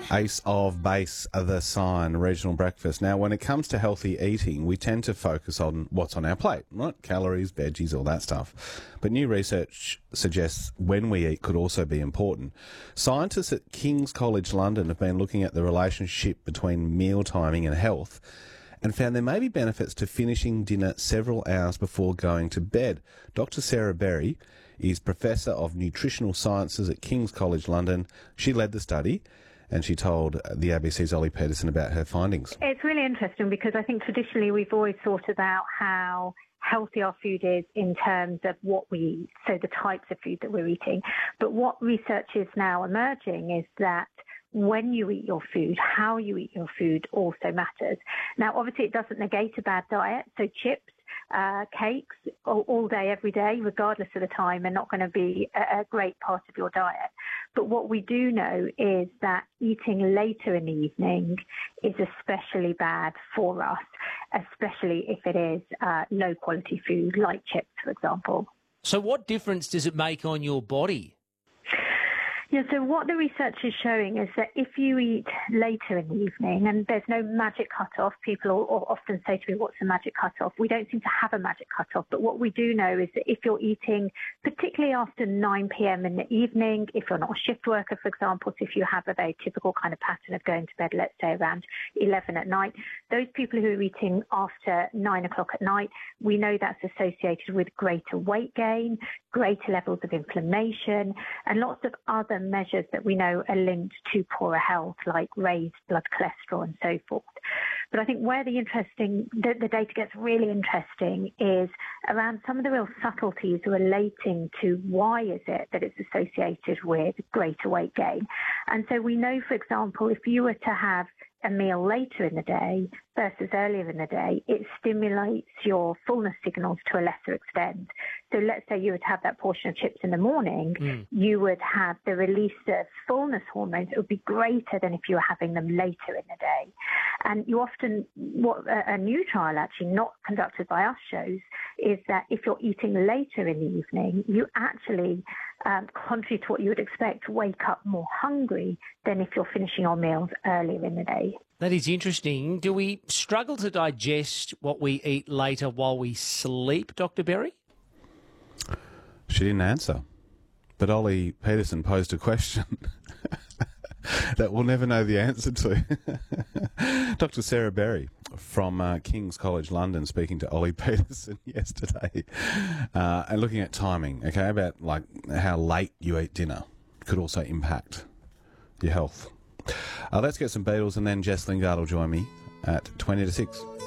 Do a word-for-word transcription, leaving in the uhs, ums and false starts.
Ace of Base, The Sign, regional breakfast. Now, when it comes to healthy eating, we tend to focus on what's on our plate, right? Calories, veggies, all that stuff. But new research suggests when we eat could also be important. Scientists at King's College London have been looking at the relationship between meal timing and health and found there may be benefits to finishing dinner several hours before going to bed. Doctor Sarah Berry is Professor of Nutritional Sciences at King's College London. She led the study, and she told the A B C's Ollie Peterson about her findings. It's really interesting because I think traditionally we've always thought about how healthy our food is in terms of what we eat, so the types of food that we're eating. But what research is now emerging is that when you eat your food, how you eat your food also matters. Now, obviously, it doesn't negate a bad diet. So chips, uh, cakes, all, all day, every day, regardless of the time, are not going to be a, a great part of your diet. But what we do know is that eating later in the evening is especially bad for us, especially if it is uh, low-quality food like chips, for example. So what difference does it make on your body? Yeah, so what the research is showing is that if you eat later in the evening, and there's no magic cutoff, people often say to me, what's the magic cutoff? We don't seem to have a magic cutoff, but what we do know is that if you're eating, particularly after nine p.m. in the evening, if you're not a shift worker, for example, so if you have a very typical kind of pattern of going to bed, let's say around eleven at night, those people who are eating after nine o'clock at night, we know that's associated with greater weight gain, greater levels of inflammation, and lots of other measures that we know are linked to poorer health, like raised blood cholesterol and so forth. But I think where the interesting, the, the data gets really interesting is around some of the real subtleties relating to why is it that it's associated with greater weight gain. And so we know, for example, if you were to have a meal later in the day versus earlier in the day, it stimulates your fullness signals to a lesser extent. So let's say you would have that portion of chips in the morning, mm. you would have the release of fullness hormones. It would be greater than if you were having them later in the day. And you often, what a new trial actually not conducted by us shows is that if you're eating later in the evening, you actually, um, contrary to what you would expect, wake up more hungry than if you're finishing your meals earlier in the day. That is interesting. Do we struggle to digest what we eat later while we sleep, Doctor Berry? She didn't answer. But Ollie Peterson posed a question that we'll never know the answer to. Doctor Sarah Berry from uh, King's College London speaking to Ollie Peterson yesterday uh, and looking at timing, okay, about like how late you eat dinner could also impact your health. Uh, let's get some Beatles and then Jess Lingard will join me at twenty to six.